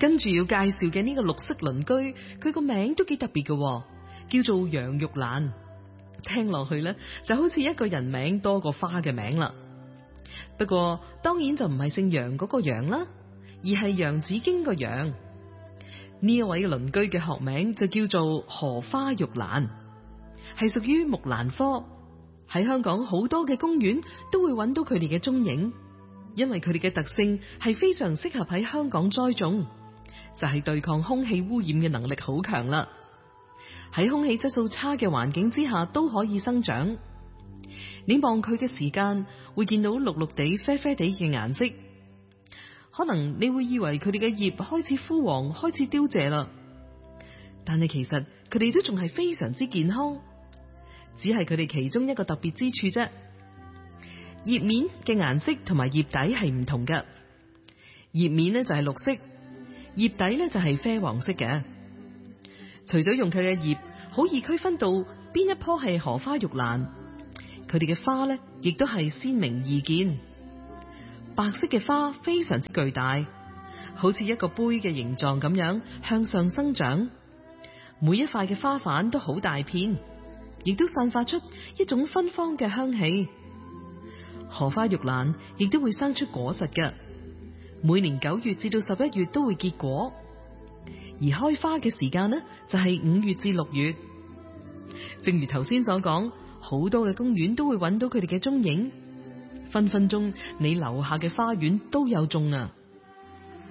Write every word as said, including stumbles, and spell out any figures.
跟住要介紹嘅呢個綠色鄰居，佢個名都幾特別嘅，叫做楊玉蘭。聽落去咧，就好似一個人名多過花嘅名啦。不過當然就唔係姓楊嗰個楊啦，而係洋紫荊個楊。呢一位鄰居嘅學名就叫做荷花玉蘭，係屬於木蘭科。喺香港好多嘅公園都會揾到佢哋嘅蹤影，因為佢哋嘅特性係非常適合喺香港栽種，就係對抗空氣污染嘅能力好強啦。喺空氣質素差嘅環境之下都可以生長。你望佢嘅時間會見到綠綠地、啡啡地嘅顏色，可能你會以為佢哋嘅葉開始枯黃、開始凋謝啦，但係其實佢哋都仲係非常之健康，只係佢哋其中一個特別之處啫。葉面嘅顏色同埋葉底係唔同嘅，葉面呢就係綠色，葉底呢就係啡黃色嘅。除咗用佢嘅葉好易區分到邊一棵係荷花玉蘭，佢哋嘅花咧亦都係鮮明易見。白色嘅花非常之巨大，好似一個杯嘅形狀咁樣向上生長，每一塊嘅花瓣都好大片，亦都散發出一種芬芳嘅香氣。荷花玉蘭亦都會生出果實嘅，每年九月至到十一月都會結果。而開花嘅時間呢，就係五月至六月。正如頭先所講，好多嘅公園都會揾到佢哋嘅蹤影，分分鐘你樓下嘅花園都有種啊！